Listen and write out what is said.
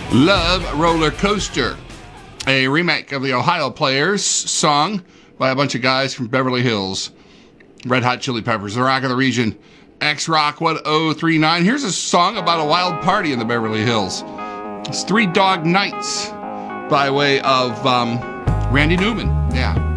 Love Roller Coaster, a remake of the Ohio Players song by a bunch of guys from Beverly Hills. Red Hot Chili Peppers, the rock of the region. X-Rock 1039. Here's a song about a wild party in the Beverly Hills. It's Three Dog Nights by way of Randy Newman. Yeah.